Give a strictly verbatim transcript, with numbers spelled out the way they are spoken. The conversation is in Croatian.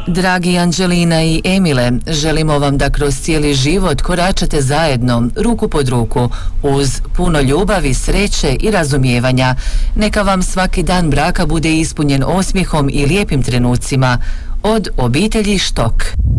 Dragi Anđelina i Emile, želimo vam da kroz cijeli život koračate zajedno, ruku pod ruku, uz puno ljubavi, sreće i razumijevanja. Neka vam svaki dan braka bude ispunjen osmijehom i lijepim trenucima. Od obitelji Štok.